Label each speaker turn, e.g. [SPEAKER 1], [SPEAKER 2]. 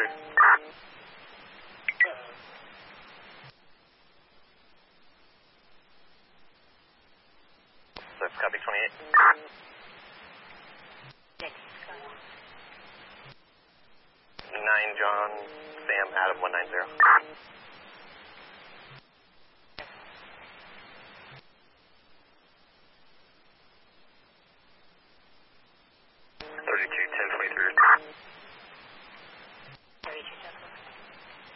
[SPEAKER 1] Street. That's copy 28. 9 John, Sam, Adam 190.